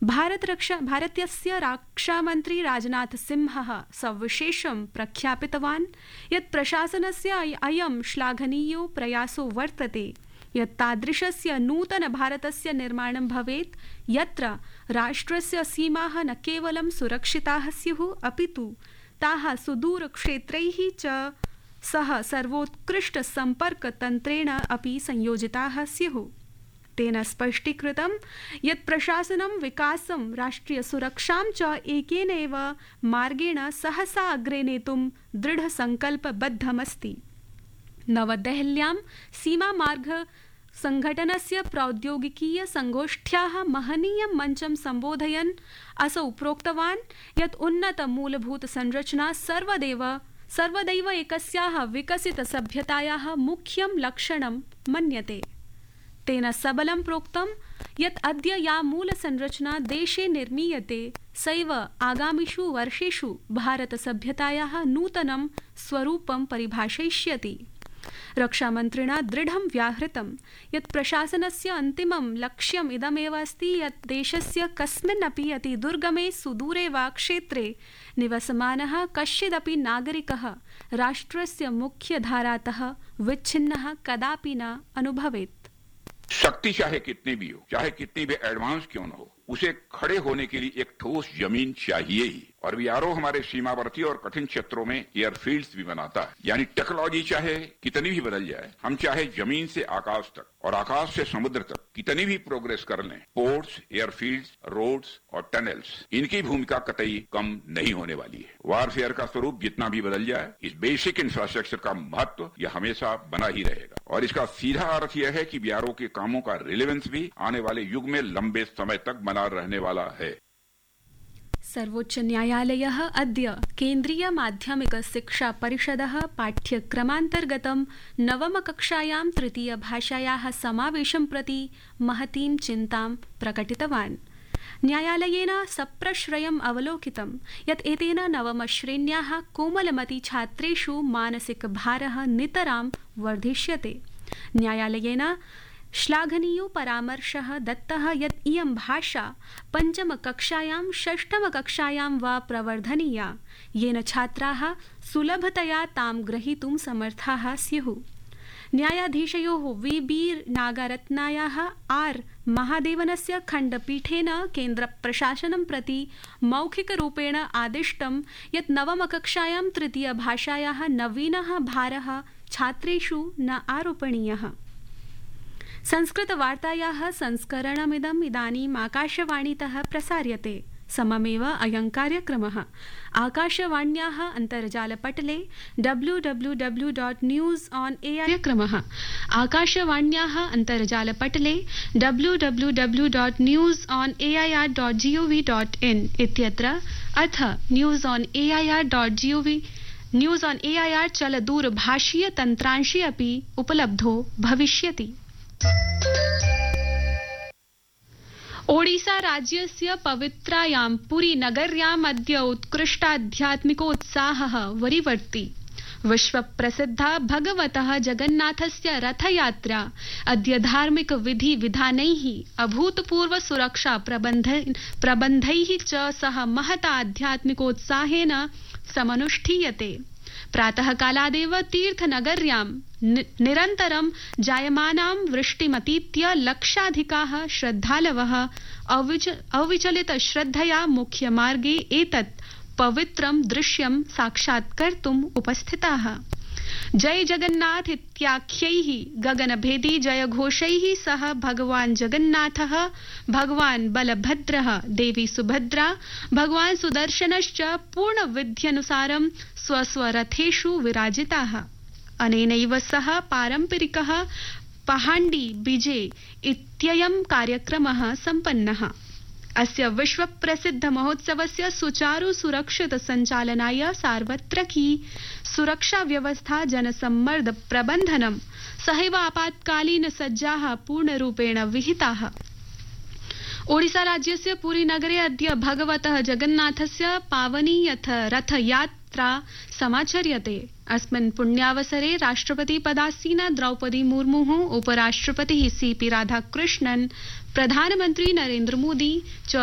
भारतस्य रक्षामन्त्री राजनाथ सिंहः सविशेषं प्रख्यापितवान् यत् प्रशासनस्य अयं श्लाघनीयो प्रयासो वर्तते यत् तादृशस्य नूतन भारतस्य निर्माणं भवेत् यत्र राष्ट्रस्य सीमाः न केवलं सुरक्षिताः स्युः अपितु ताः सुदूरक्षेत्रैः च सह सर्वोत्कृष्ट सम्पर्कतन्त्रेण अपि संयोजिताः स्युः। तेन स्पष्टीकृतं यत् प्रशासनं विकासं राष्ट्रियसुरक्षां च एकेनैव मार्गेण सहसा अग्रे नेतुं दृढसङ्कल्पबद्धमस्ति। नवदेहल्यां सीमामार्ग संघटनस्य प्रौद्योगिकीय संगोष्ठ्याः महनीयं मञ्चं सम्बोधयन् असौ प्रोक्तवान् यत् उन्नत मूलभूत संरचना सर्वदैव एकस्याः विकसित सभ्यतायाः मुख्यं लक्षणं मन्यते। तेन सबलं प्रोक्तं यत् अद्य या मूलसंरचना देशे निर्मीयते सैव आगामिषु वर्षेषु भारतसभ्यतायाः नूतनं स्वरूपं परिभाषयिष्यति। रक्षामन्त्रिणा दृढं व्याहृतं यत् प्रशासनस्य अन्तिमं लक्ष्यम् इदमेव अस्ति यत् देशस्य कस्मिन्नपि अतिदुर्गमे सुदूरे वा क्षेत्रे निवसमानः कश्चिदपि नागरिकः राष्ट्रस्य मुख्यधारातः विच्छिन्नः कदापि न अनुभवेत्। शक्ति चाहे कितनी भी हो, चाहे कितनी भी एडवांस क्यों न हो, उसे खड़े होने के लिए एक ठोस जमीन चाहिए ही। और बीआरओ हमारे सीमावर्ती और कठिन क्षेत्रों में एयरफील्ड्स भी बनाता है। यानी टेक्नोलॉजी चाहे कितनी भी बदल जाए, हम चाहे जमीन से आकाश तक और आकाश से समुद्र तक कितनी भी प्रोग्रेस कर लें, पोर्ट्स, एयरफील्ड्स, रोड्स और टनल्स, इनकी भूमिका कतई कम नहीं होने वाली है। वारफेयर का स्वरूप जितना भी बदल जाए, इस बेसिक इंफ्रास्ट्रक्चर का महत्व यह हमेशा बना ही रहेगा। और इसका सीधा अर्थ यह है कि बीआरओ के कामों का रिलेवेंस भी आने वाले युग में लंबे समय तक बना रहने वाला है। सर्वोच्च न्यायालयः अद्य केन्द्रीय माध्यमिक शिक्षा परिषदः पाठ्यक्रमान्तर्गतं नवमकक्षायां तृतीयभाषायाः समावेशं प्रति महतीं चिन्तां प्रकटितवान्। न्यायालयेन सप्रश्रयम् अवलोकितं यत् एतेन नवमश्रेण्याः कोमलमती छात्रेषु मानसिकभारः नितरां वर्धिष्यते। न्यायालयेन श्लाघनीयो परामर्शः दत्तः यत् इयं भाषा पञ्चमकक्षायां षष्ठमकक्षायां वा प्रवर्धनीया येन छात्राः सुलभतया तां ग्रहीतुं समर्थाः स्युः। न्यायाधीशयोः वी.बी. नागरत्नायाः आर्. महादेवनस्य खण्डपीठेन केन्द्रप्रशासनं प्रति मौखिकरूपेण आदिष्टं यत् नवमकक्षायां तृतीयभाषायाः नवीनः भारः छात्रेषु न आरोपणीयः। संस्कृतवार्तायाः संस्करणमिदम् इदानीम् आकाशवाणीतः प्रसार्यते। सममेव अयं कार्यक्रमः आकाशवाण्याः अन्तर्जालपटले www.newsonair कार्यक्रमः आकाशवाण्याः अन्तर्जालपटले www.newsonair.gov.in इत्यत्र अथ न्यूज़ ऑन एआईआर चलदूरभाषीय तन्त्रांशे अपि उपलब्धो भविष्यति। ओडिसा राज्यस्य पवित्रायां पुरी नगर्याम् अद्य उत्कृष्टाध्यात्मिकोत्साहः वरीवर्ति। विश्वप्रसिद्धा भगवतः जगन्नाथस्य रथयात्रा अद्य धार्मिक विधि विधानैः अभूतपूर्व सुरक्षा प्रबन्धैः च सह महता आध्यात्मिकोत्साहेन समनुष्ठीयते। प्रातः कालादेव तीर्थनगर्यां निरन्तरं जायमानां वृष्टिमतीत्य लक्षाधिकाः श्रद्धालवः अविचलित श्रद्धया मुख्यमार्गे एतत् पवित्रं दृश्यं साक्षात्कर्तुम् उपस्थिताः। जय जगन्नाथ इत्याख्यैः गगनभेदी जयघोषैः सह भगवान् जगन्नाथः, भगवान् बलभद्रः, देवी सुभद्रा, भगवान् सुदर्शनश्च पूर्णविध्यनुसारं स्वस्वरथेषु विराजिताः। अनेनैव सह पारम्परिकः पहाण्डी बीजे इत्ययं कार्यक्रमः सम्पन्नः। अस्य विश्वप्रसिद्ध महोत्सवस्य सुचारु सुरक्षित सञ्चालनाय सार्वत्रकी सुरक्षा व्यवस्था जनसम्मर्द प्रबन्धनं सहैव आपातकालीन सज्जाः पूर्णरूपेण विहिताः। ओडिसा राज्यस्य पुरी नगरे अद्य भगवतः जगन्नाथस्य पावनी रथयात्रा समाचर्यते। अस्मिन् पुण्यावसरे राष्ट्रपति पदासीना द्रौपदी मुर्मुः, उपराष्ट्रपतिः सीपी राधाकृष्णन्, प्रधानमन्त्री नरेन्द्र मोदी च